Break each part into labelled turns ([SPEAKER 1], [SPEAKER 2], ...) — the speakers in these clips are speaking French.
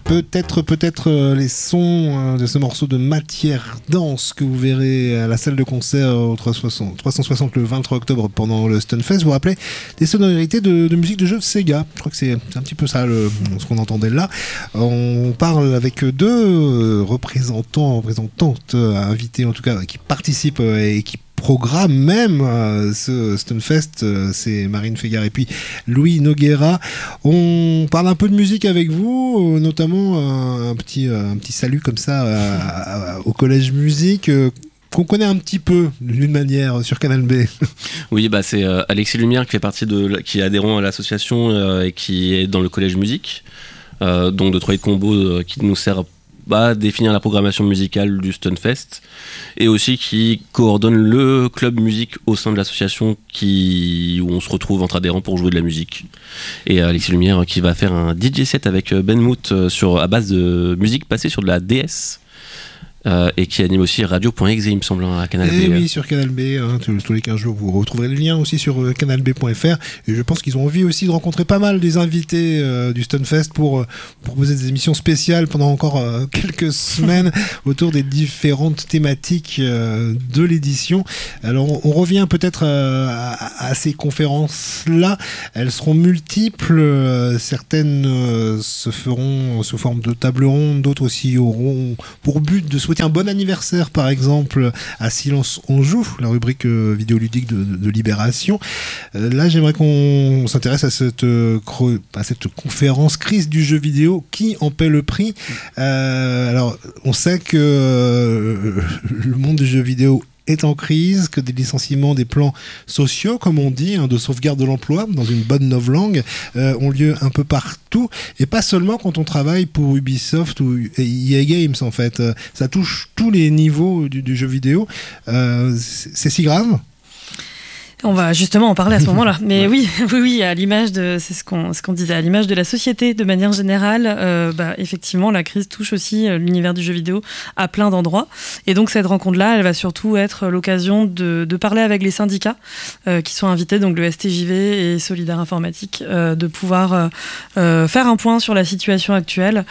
[SPEAKER 1] peut-être les sons de ce morceau de Matière Danse que vous verrez à la salle de concert au 360 le 23 octobre pendant le Stunfest. Vous vous rappelez des sonorités de musique de jeu Sega. Je crois que c'est un petit peu ça ce qu'on entendait là. On parle avec deux représentantes invités en tout cas qui participent et qui programme même ce Stunfest, c'est Marine Fégard et puis Louis Noguera. On parle un peu de musique avec vous, notamment un petit salut comme ça au collège musique qu'on connaît un petit peu d'une manière sur Canal B.
[SPEAKER 2] Oui, c'est Alexis Lumière qui fait partie qui est adhérent à l'association et qui est dans le collège musique, donc de Trois Combo qui nous sert définir la programmation musicale du Stunfest et aussi qui coordonne le club musique au sein de l'association où on se retrouve entre adhérents pour jouer de la musique. Et Alexis Lumière qui va faire un DJ set avec Ben Mout à base de musique passée sur de la DS. Et qui anime aussi radio.exe il me semble à Canal B.
[SPEAKER 1] Oui, sur Canal B, tous les 15 jours vous retrouverez le lien aussi sur canalb.fr et je pense qu'ils ont envie aussi de rencontrer pas mal des invités du Stunfest pour proposer des émissions spéciales pendant encore quelques semaines autour des différentes thématiques de l'édition. Alors on revient peut-être à ces conférences-là, elles seront multiples, certaines se feront sous forme de table ronde, d'autres aussi auront pour but de souhaiter un bon anniversaire par exemple à Silence on joue, la rubrique vidéoludique de Libération. Là j'aimerais qu'on s'intéresse à cette conférence crise du jeu vidéo, qui en paie le prix. Alors on sait que le monde du jeu vidéo est en crise, que des licenciements, des plans sociaux, comme on dit, de sauvegarde de l'emploi, dans une bonne novlangue, ont lieu un peu partout, et pas seulement quand on travaille pour Ubisoft ou EA Games, en fait. Ça touche tous les niveaux du jeu vidéo. C'est si grave ?
[SPEAKER 3] On va justement en parler à ce moment-là. Mais oui, à l'image c'est ce qu'on disait, à l'image de la société de manière générale, effectivement, la crise touche aussi l'univers du jeu vidéo à plein d'endroits. Et donc cette rencontre-là, elle va surtout être l'occasion de parler avec les syndicats qui sont invités, donc le STJV et Solidaire Informatique, de pouvoir faire un point sur la situation actuelle,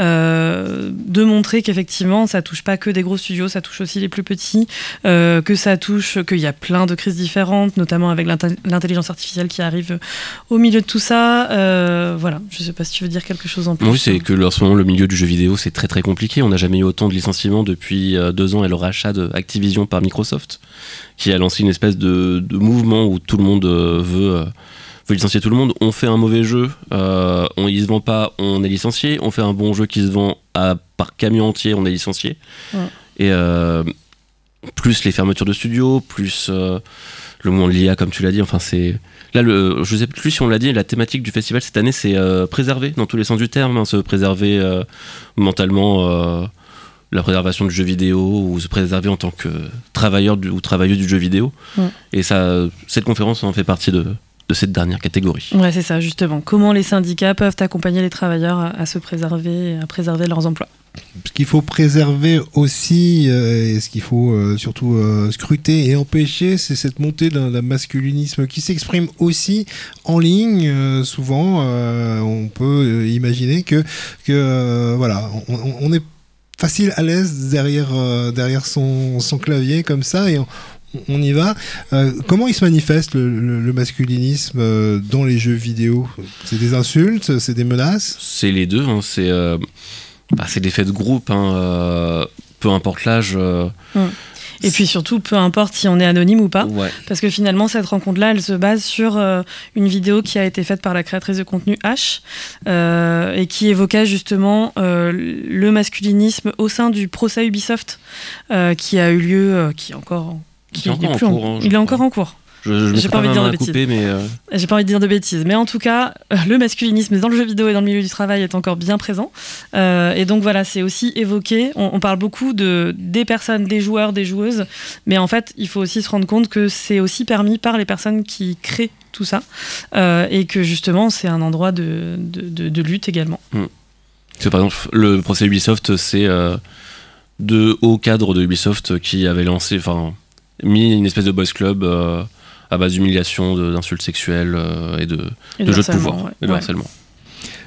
[SPEAKER 3] de montrer qu'effectivement, ça touche pas que des gros studios, ça touche aussi les plus petits, qu'il y a plein de crises différentes, notamment avec l'intelligence artificielle qui arrive au milieu de tout ça. Voilà, je sais pas si tu veux dire quelque chose en plus.
[SPEAKER 2] Oui, c'est que en ce moment, le milieu du jeu vidéo, c'est très très compliqué. On n'a jamais eu autant de licenciements depuis 2 ans et le rachat d'Activision par Microsoft, qui a lancé une espèce de mouvement où tout le monde veut licencier tout le monde. On fait un mauvais jeu, il se vend pas, on est licencié. On fait un bon jeu qui se vend par camion entier, on est licencié. Ouais. Et plus les fermetures de studios, plus le monde de l'IA, comme tu l'as dit. Enfin, c'est là, je sais plus si on l'a dit, la thématique du festival cette année, c'est préserver dans tous les sens du terme, se préserver mentalement, la préservation du jeu vidéo, ou se préserver en tant que travailleur ou travailleuse du jeu vidéo. Ouais. Et ça, cette conférence en fait partie de cette dernière catégorie.
[SPEAKER 3] Ouais, c'est ça, justement. Comment les syndicats peuvent accompagner les travailleurs à se préserver et à préserver leurs emplois.
[SPEAKER 1] Ce qu'il faut préserver aussi, et ce qu'il faut surtout scruter et empêcher, c'est cette montée d'un masculinisme qui s'exprime aussi en ligne. Souvent, on peut imaginer que voilà, on est facile à l'aise derrière son clavier comme ça, et on y va. Comment il se manifeste le masculinisme dans les jeux vidéo ? C'est des insultes, c'est des menaces ?
[SPEAKER 2] C'est les deux, c'est des faits de groupe, peu importe l'âge.
[SPEAKER 3] Et puis surtout, peu importe si on est anonyme ou pas,
[SPEAKER 2] ouais.
[SPEAKER 3] Parce que finalement, cette rencontre-là, elle se base sur une vidéo qui a été faite par la créatrice de contenu H, et qui évoquait justement le masculinisme au sein du procès Ubisoft, qui a eu lieu, il est encore en cours.
[SPEAKER 2] J'ai pas envie de dire de bêtises.
[SPEAKER 3] J'ai pas envie de dire de bêtises, mais en tout cas, le masculinisme dans le jeu vidéo et dans le milieu du travail est encore bien présent. Et donc voilà, c'est aussi évoqué. On parle beaucoup des personnes, des joueurs, des joueuses, mais en fait, il faut aussi se rendre compte que c'est aussi permis par les personnes qui créent tout ça, et que justement, c'est un endroit de lutte également.
[SPEAKER 2] C'est, par exemple, le procès Ubisoft, c'est 2 hauts cadres de Ubisoft qui avaient mis une espèce de boys club à base d'humiliation, d'insultes sexuelles et de jeux de pouvoir, et de harcèlement.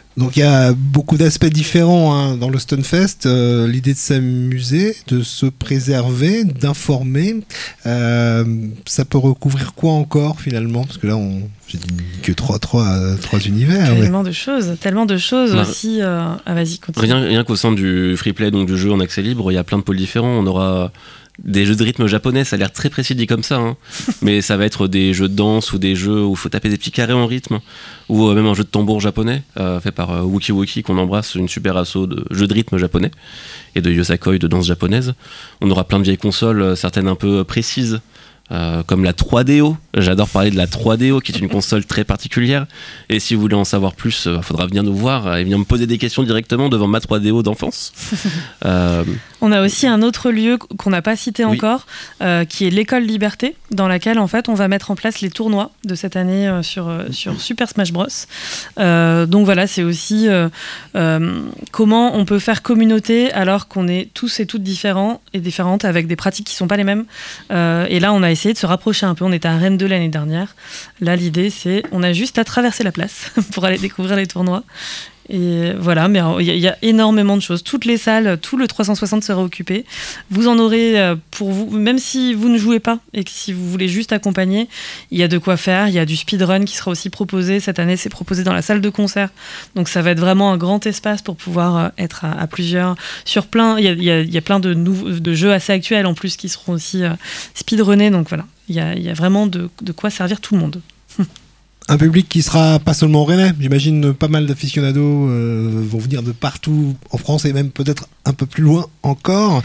[SPEAKER 1] Donc il y a beaucoup d'aspects différents dans le Stunfest. L'idée de s'amuser, de se préserver, d'informer, ça peut recouvrir quoi encore finalement? Parce que là, j'ai dit que trois univers.
[SPEAKER 3] Tellement de choses aussi. Vas-y, continue.
[SPEAKER 2] Rien qu'au sein du free play, donc du jeu en accès libre, il y a plein de pôles différents. On aura des jeux de rythme japonais, ça a l'air très précis dit comme ça, hein. Mais ça va être des jeux de danse ou des jeux où il faut taper des petits carrés en rythme, ou même un jeu de tambour japonais fait par Wookie Wookie, qu'on embrasse, une super asso de jeux de rythme japonais et de yosakoi, de danse japonaise. On aura plein de vieilles consoles, certaines un peu précises, comme la 3DO. J'adore parler de la 3DO, qui est une console très particulière, et si vous voulez en savoir plus, il faudra venir nous voir et venir me poser des questions directement devant ma 3DO d'enfance.
[SPEAKER 3] On a aussi un autre lieu qu'on n'a pas cité encore, qui est l'école Liberté, dans laquelle en fait on va mettre en place les tournois de cette année sur Super Smash Bros. Donc voilà, c'est aussi comment on peut faire communauté alors qu'on est tous et toutes différents et différentes, avec des pratiques qui sont pas les mêmes. Et là on a essayé de se rapprocher un peu. On était à Rennes 2 l'année dernière. Là l'idée c'est on a juste à traverser la place pour aller découvrir les tournois. Et voilà, mais il y a énormément de choses. Toutes les salles, tout le 360 sera occupé. Vous en aurez pour vous, même si vous ne jouez pas et que si vous voulez juste accompagner, il y a de quoi faire. Il y a du speedrun qui sera aussi proposé. Cette année, c'est proposé dans la salle de concert. Donc ça va être vraiment un grand espace pour pouvoir être à plusieurs sur plein. Il y a plein de jeux assez actuels en plus qui seront aussi speedrunnés. Donc voilà, il y a vraiment de quoi servir tout le monde.
[SPEAKER 1] Un public qui sera pas seulement rennais. J'imagine pas mal d'aficionados vont venir de partout en France et même peut-être un peu plus loin encore.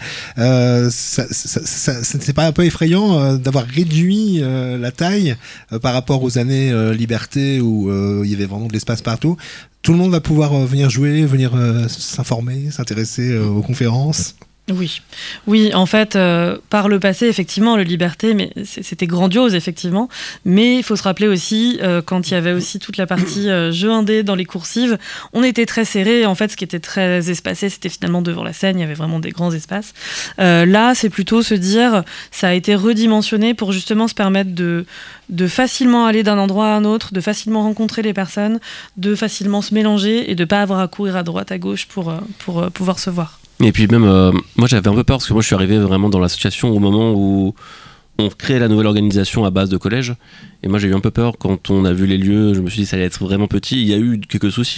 [SPEAKER 1] C'est pas un peu effrayant d'avoir réduit la taille par rapport aux années Liberté où il y avait vraiment de l'espace partout? Tout le monde va pouvoir venir jouer, venir s'informer, s'intéresser aux conférences.
[SPEAKER 3] Oui, en fait, par le passé, effectivement, le Liberté, mais c'était grandiose, effectivement. Mais il faut se rappeler aussi, quand il y avait aussi toute la partie jeu indé dans les coursives, on était très serré. En fait, ce qui était très espacé, c'était finalement devant la scène. Il y avait vraiment des grands espaces. Là, c'est plutôt se dire, ça a été redimensionné pour justement se permettre de facilement aller d'un endroit à un autre, de facilement rencontrer les personnes, de facilement se mélanger et de pas avoir à courir à droite, à gauche pour pouvoir se voir.
[SPEAKER 2] Et puis même, moi j'avais un peu peur parce que moi je suis arrivé vraiment dans l'association au moment où on créait la nouvelle organisation à base de collège. Et moi j'ai eu un peu peur quand on a vu les lieux, je me suis dit ça allait être vraiment petit. Il y a eu quelques soucis,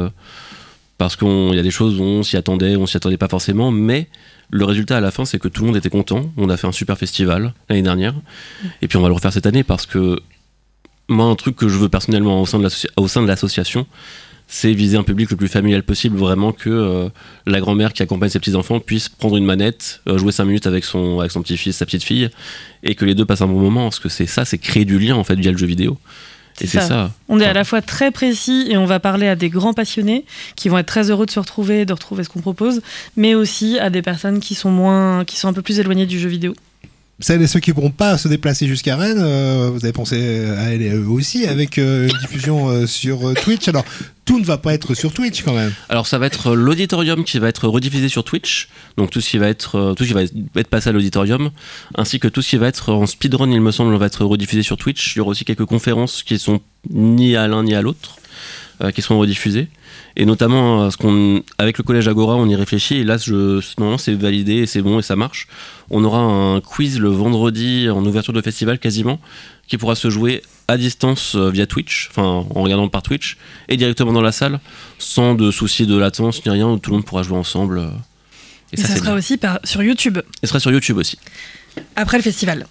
[SPEAKER 2] parce qu'il y a des choses où on s'y attendait pas forcément, mais le résultat à la fin c'est que tout le monde était content. On a fait un super festival l'année dernière, et puis on va le refaire cette année parce que moi un truc que je veux personnellement au sein de l'association, c'est viser un public le plus familial possible, vraiment que la grand-mère qui accompagne ses petits-enfants puisse prendre une manette, jouer 5 minutes avec son petit-fils, sa petite-fille, et que les deux passent un bon moment, parce que c'est créer du lien en fait via le jeu vidéo. Et c'est ça.
[SPEAKER 3] On est à la fois très précis et on va parler à des grands passionnés qui vont être très heureux de retrouver ce qu'on propose, mais aussi à des personnes qui sont un peu plus éloignées du jeu vidéo.
[SPEAKER 1] Celles et ceux qui ne pourront pas se déplacer jusqu'à Rennes, vous avez pensé à elle et eux aussi, avec une diffusion sur Twitch. Alors, tout ne va pas être sur Twitch quand même.
[SPEAKER 2] Alors, ça va être l'auditorium qui va être rediffusé sur Twitch. Donc, tout ce qui va être passé à l'auditorium, ainsi que tout ce qui va être en speedrun, il me semble, va être rediffusé sur Twitch. Il y aura aussi quelques conférences qui sont ni à l'un ni à l'autre, qui seront rediffusées. Et notamment, avec le collège Agora, on y réfléchit. Et là, normalement, c'est validé et c'est bon et ça marche. On aura un quiz le vendredi en ouverture de festival quasiment, qui pourra se jouer à distance via Twitch, enfin en regardant par Twitch, et directement dans la salle, sans de soucis de latence ni rien, où tout le monde pourra jouer ensemble.
[SPEAKER 3] Et ça sera aussi sur YouTube.
[SPEAKER 2] Et ça sera sur YouTube aussi.
[SPEAKER 3] Après le festival.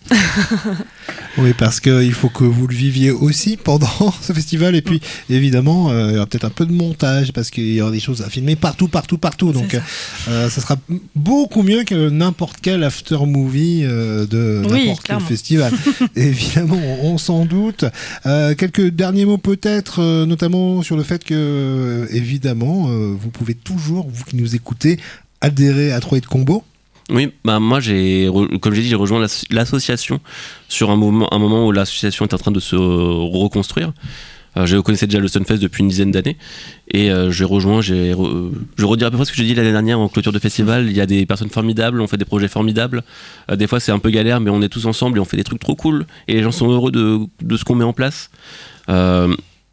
[SPEAKER 1] Oui, parce qu'il faut que vous le viviez aussi pendant ce festival. Et puis, évidemment, il y aura peut-être un peu de montage parce qu'il y aura des choses à filmer partout. Donc, ça sera beaucoup mieux que n'importe quel after-movie de n'importe quel festival. Évidemment, on s'en doute. Quelques derniers mots peut-être, notamment sur le fait que, évidemment, vous pouvez toujours, vous qui nous écoutez, adhérer à 3 Combo.
[SPEAKER 2] Oui, moi comme j'ai dit, j'ai rejoint l'association sur un moment où l'association est en train de se reconstruire. Je connaissais déjà le Stunfest depuis une dizaine d'années et je redire à peu près ce que j'ai dit l'année dernière en clôture de festival. Il y a des personnes formidables, on fait des projets formidables. Des fois c'est un peu galère, mais on est tous ensemble et on fait des trucs trop cool et les gens sont heureux de ce qu'on met en place.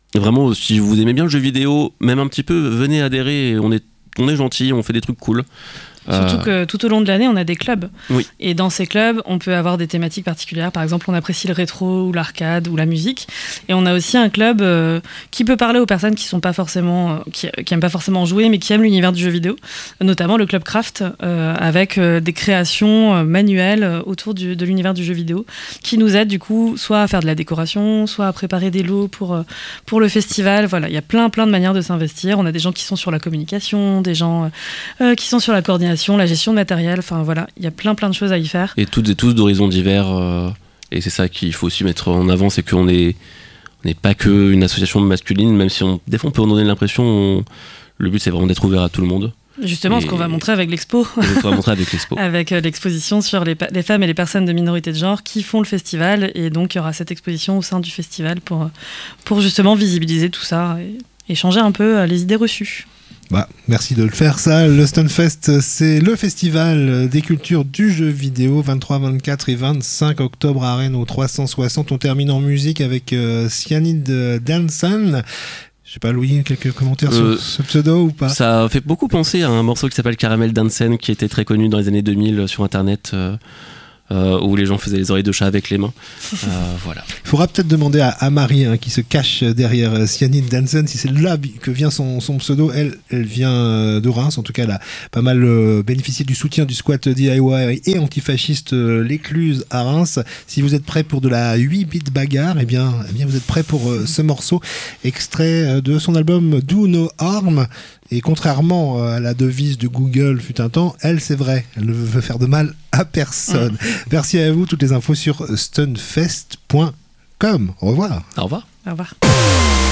[SPEAKER 2] Vraiment, si vous aimez bien le jeu vidéo, même un petit peu, venez adhérer. On est gentil, on fait des trucs cool.
[SPEAKER 3] Surtout que tout au long de l'année, on a des clubs.
[SPEAKER 2] Oui.
[SPEAKER 3] Et dans ces clubs, on peut avoir des thématiques particulières. Par exemple, on apprécie le rétro ou l'arcade ou la musique. Et on a aussi un club qui peut parler aux personnes qui sont pas forcément, qui aiment pas forcément jouer, mais qui aiment l'univers du jeu vidéo. Notamment le club Craft, avec des créations manuelles autour de l'univers du jeu vidéo, qui nous aident du coup soit à faire de la décoration, soit à préparer des lots pour le festival. Voilà, il y a plein de manières de s'investir. On a des gens qui sont sur la communication, des gens qui sont sur la coordination, la gestion de matériel, enfin voilà, il y a plein de choses à y faire.
[SPEAKER 2] Et toutes et tous d'horizons divers, et c'est ça qu'il faut aussi mettre en avant, c'est qu'on n'est pas qu'une association masculine, même si des fois on peut en donner l'impression, le but c'est vraiment d'être ouvert à tout le monde.
[SPEAKER 3] Justement, ce qu'on va montrer avec l'expo. Avec l'exposition sur les femmes et les personnes de minorité de genre qui font le festival, et donc il y aura cette exposition au sein du festival pour justement visibiliser tout ça et changer un peu les idées reçues.
[SPEAKER 1] Merci de le faire ça. Le Stunfest, c'est le festival des cultures du jeu vidéo, 23, 24 et 25 octobre à Rennes au 360. On termine en musique avec Cyanide Dancing. Je sais pas, Louis, quelques commentaires sur ce pseudo ou pas?
[SPEAKER 2] Ça fait beaucoup penser à un morceau qui s'appelle Caramel Dancing, qui était très connu dans les années 2000 sur internet. Où les gens faisaient les oreilles de chat avec les mains. Voilà.
[SPEAKER 1] Il faudra peut-être demander à Marie, qui se cache derrière Cyanide Dansen, si c'est là que vient son pseudo. Elle vient de Reims, en tout cas elle a pas mal bénéficié du soutien du squat DIY et antifasciste l'Écluse à Reims. Si vous êtes prêts pour de la 8-bit bagarre, eh bien vous êtes prêts pour ce morceau, extrait de son album Do No Harm. Et contrairement à la devise de Google fut un temps, elle, c'est vrai, elle ne veut faire de mal à personne. Merci à vous, toutes les infos sur stunfest.com. Au revoir.
[SPEAKER 2] Au revoir.
[SPEAKER 3] Au revoir.